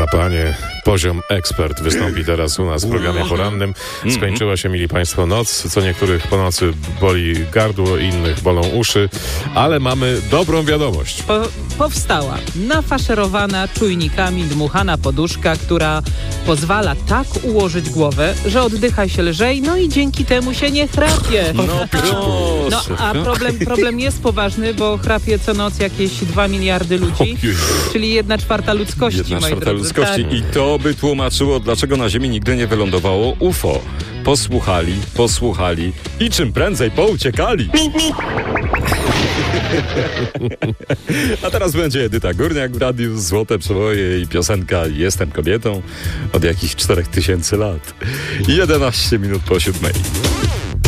panie, poziom ekspert wystąpi teraz u nas w programie porannym. Skończyła się, mili państwo, noc. Co niektórych po nocy boli gardło, innych bolą uszy, ale mamy dobrą wiadomość. Powstała nafaszerowana czujnikami dmuchana poduszka, która pozwala tak ułożyć głowę, że oddycha się lżej, no i dzięki temu się nie chrapie. No a problem jest poważny, bo chrapie co noc jakieś 2 miliardy ludzi, czyli 1/4 ludzkości, moi drodzy. Ludzkości. Tak. I to by tłumaczyło, dlaczego na Ziemi nigdy nie wylądowało UFO. Posłuchali i czym prędzej pouciekali. A teraz będzie Edyta Górniak w radiu, Złote Przeboje i piosenka Jestem kobietą od jakichś 4000 lat. 11 minut po 7.